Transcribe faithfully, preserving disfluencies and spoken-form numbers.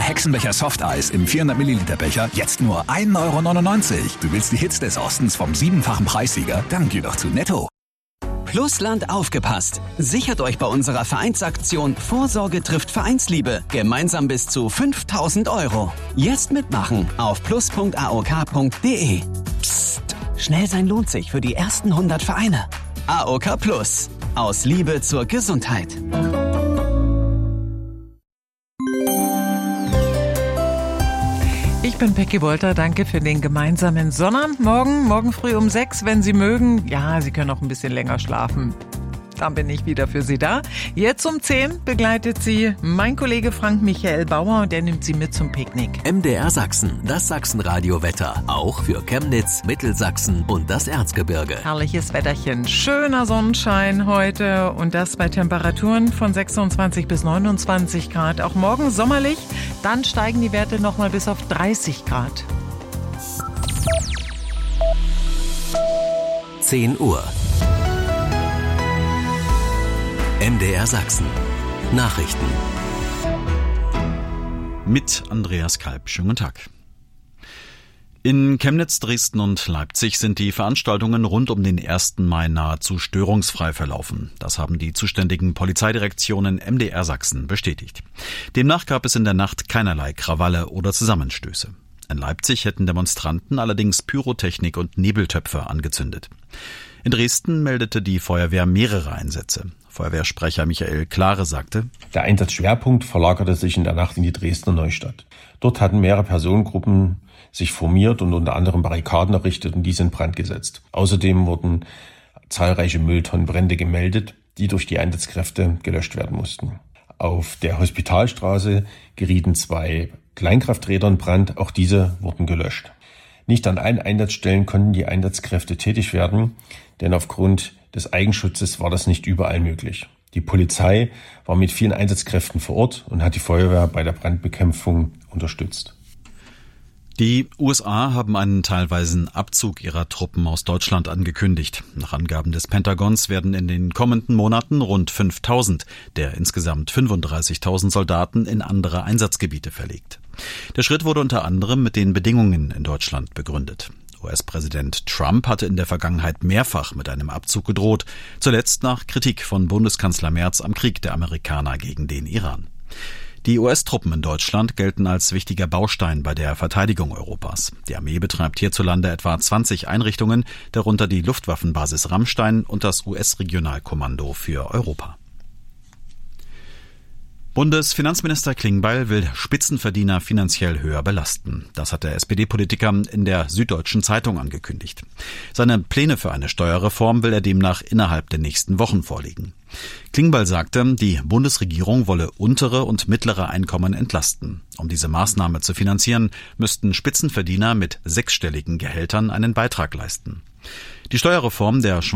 Hexenbecher Softeis im vierhundert Milliliter Becher jetzt nur ein Euro neunundneunzig. Du willst die Hits des Ostens vom siebenfachen Preissieger? Dann geh doch zu Netto. Plusland aufgepasst. Sichert euch bei unserer Vereinsaktion Vorsorge trifft Vereinsliebe gemeinsam bis zu fünftausend Euro. Jetzt mitmachen auf plus punkt a o k punkt d e. Psst, schnell sein lohnt sich für die ersten hundert Vereine. A O K Plus. Aus Liebe zur Gesundheit. Ich bin Peggy Wolter, danke für den gemeinsamen Sonnabend. Morgen, morgen früh um sechs, wenn Sie mögen. Ja, Sie können auch ein bisschen länger schlafen. Dann bin ich wieder für Sie da. Jetzt um zehn begleitet Sie mein Kollege Frank Michael Bauer und der nimmt Sie mit zum Picknick. M D R Sachsen, das Sachsenradio-Wetter. Auch für Chemnitz, Mittelsachsen und das Erzgebirge. Herrliches Wetterchen, schöner Sonnenschein heute und das bei Temperaturen von sechsundzwanzig bis neunundzwanzig Grad. Auch morgen sommerlich, dann steigen die Werte nochmal bis auf dreißig Grad. zehn Uhr. M D R Sachsen. Nachrichten. Mit Andreas Kalb. Schönen guten Tag. In Chemnitz, Dresden und Leipzig sind die Veranstaltungen rund um den ersten Mai nahezu störungsfrei verlaufen. Das haben die zuständigen Polizeidirektionen M D R Sachsen bestätigt. Demnach gab es in der Nacht keinerlei Krawalle oder Zusammenstöße. In Leipzig hätten Demonstranten allerdings Pyrotechnik und Nebeltöpfe angezündet. In Dresden meldete die Feuerwehr mehrere Einsätze. Feuerwehrsprecher Michael Klare sagte: Der Einsatzschwerpunkt verlagerte sich in der Nacht in die Dresdner Neustadt. Dort hatten mehrere Personengruppen sich formiert und unter anderem Barrikaden errichtet und diese in Brand gesetzt. Außerdem wurden zahlreiche Mülltonnenbrände gemeldet, die durch die Einsatzkräfte gelöscht werden mussten. Auf der Hospitalstraße gerieten zwei Kleinkrafträder in Brand, auch diese wurden gelöscht. Nicht an allen Einsatzstellen konnten die Einsatzkräfte tätig werden, denn aufgrund des Eigenschutzes war das nicht überall möglich. Die Polizei war mit vielen Einsatzkräften vor Ort und hat die Feuerwehr bei der Brandbekämpfung unterstützt. Die U S A haben einen teilweisen Abzug ihrer Truppen aus Deutschland angekündigt. Nach Angaben des Pentagons werden in den kommenden Monaten rund fünftausend der insgesamt fünfunddreißigtausend Soldaten in andere Einsatzgebiete verlegt. Der Schritt wurde unter anderem mit den Bedingungen in Deutschland begründet. U S-Präsident Trump hatte in der Vergangenheit mehrfach mit einem Abzug gedroht, zuletzt nach Kritik von Bundeskanzler Merz am Krieg der Amerikaner gegen den Iran. Die U S-Truppen in Deutschland gelten als wichtiger Baustein bei der Verteidigung Europas. Die Armee betreibt hierzulande etwa zwanzig Einrichtungen, darunter die Luftwaffenbasis Ramstein und das U S-Regionalkommando für Europa. Bundesfinanzminister Klingbeil will Spitzenverdiener finanziell höher belasten. Das hat der S P D-Politiker in der Süddeutschen Zeitung angekündigt. Seine Pläne für eine Steuerreform will er demnach innerhalb der nächsten Wochen vorlegen. Klingbeil sagte, die Bundesregierung wolle untere und mittlere Einkommen entlasten. Um diese Maßnahme zu finanzieren, müssten Spitzenverdiener mit sechsstelligen Gehältern einen Beitrag leisten. Die Steuerreform der